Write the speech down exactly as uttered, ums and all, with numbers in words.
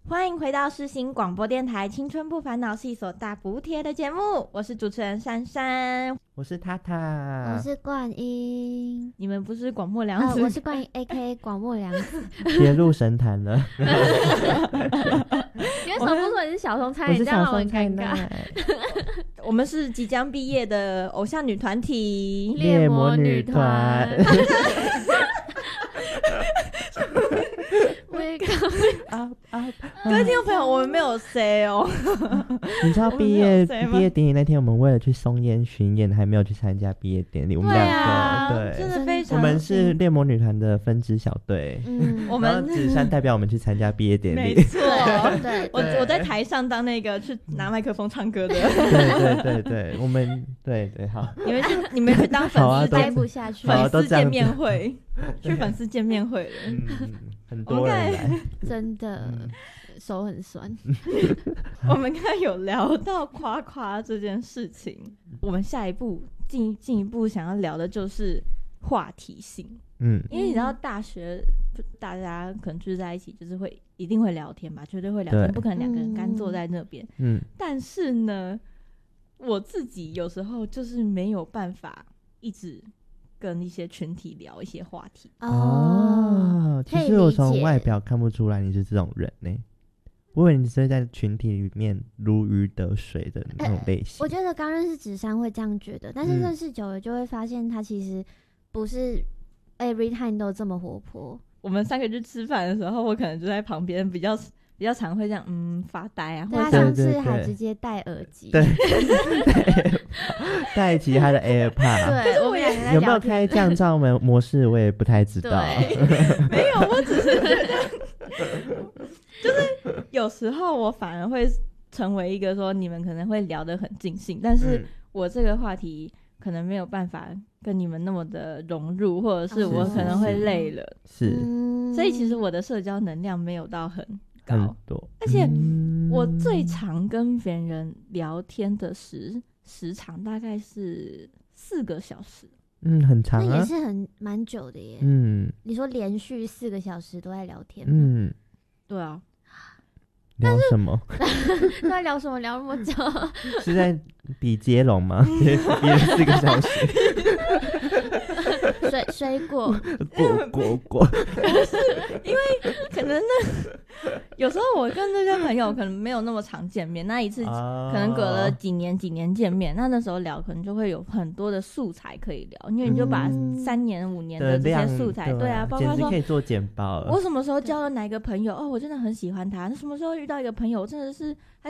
欢迎回到世新广播电台青春不烦恼系所大补贴的节目，我是主持人珊珊， 我是塔塔， 我是冠英。 你们不是广末凉子、 呃、我是冠英 A K A 广末凉子。 别入神坛了。 你为什么不说你是小松菜？你这样让我很尴尬。 我们是即将毕业的偶像女团体猎魔女团。 啊啊！各位听众朋友，我们没有 say 哦。 你知道毕业毕业典礼那天，我们为了去松烟巡演，还没有去参加毕业典礼。我们两个、 啊、 对， 真的非常。 我们是猎魔女团的分支小队，嗯，我们紫珊代表我们去参加毕业典礼。 没错， 对， 我我在台上当那个去拿麦克风唱歌的。 对对对对，我们对对好。 你们去你们去当粉丝待不下去， 粉丝见面会，去粉丝见面会了。 嗯，很多人来， 真的、嗯、手很酸。 我们刚刚有聊到夸夸这件事情，我们下一步进进一步想要聊的就是话题性。嗯，因为你知道大学大家可能聚在一起，就是会一定会聊天吧，绝对会聊天，不可能两个人干坐在那边。嗯，但是呢，我自己有时候就是没有办法一直跟一些群体聊一些话题。 哦，其实我从外表看不出来你是这种人呢、欸。我以为你是在群体里面如鱼得水的那种类型、欸、 我觉得刚认识芷珊会这样觉得，但是认识久了就会发现他其实不是 every time 都这么活泼。 我们三个去吃饭的时候，我可能就在旁边比较比较常会这样嗯发呆啊， 对，他上次还直接戴耳机， 对，戴起他的 AirPod， 对，我们两个在有没有开降噪模式我也不太知道。 没有，我只是觉得就是有时候我反而会成为一个说你们可能会聊得很尽兴，但是我这个话题可能没有办法跟你们那么的融入，或者是我可能会累了， 是， 所以其实我的社交能量没有到很高， 很多， 而且我最常跟别人聊天的时时长大概是四个小时。 嗯，很长啊， 那也是很蛮久的耶。嗯，你说连续四个小时都在聊天吗？嗯， 对啊。 聊什么？ 都在聊什么？聊那么久？ 是在比接龙吗？比了四个小时。 水水果果果果。 是因为可能呢，有时候我跟这些朋友可能没有那么常见面，那一次可能隔了几年几年见面，那那时候聊可能就会有很多的素材可以聊，因为你就把三年五年的这些素材，对啊，包括说可以做简报了。 我什么时候交了哪一个朋友，哦，我真的很喜欢他，那什么时候遇到一个朋友，真的是他